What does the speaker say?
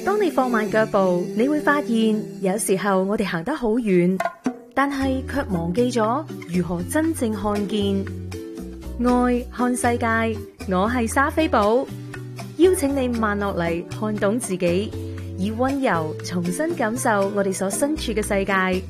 當你放慢腳步，你會發現有時候我哋行得好遠，但係卻忘記咗如何真正看見。愛看世界，我係莎菲寶，邀請你慢落嚟，看懂自己，以溫柔重新感受我哋所身處嘅世界。